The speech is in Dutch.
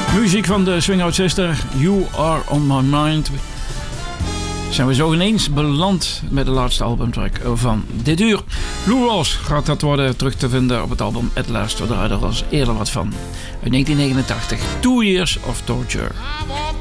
Muziek van de Swing Out Sister, You Are On My Mind. Zijn we zo ineens beland met de laatste albumtrack van dit uur. Lou Rawls gaat dat worden terug te vinden op het album At Last. We draaiden er al eerder wat van. Uit 1989, 2 Years of Torture.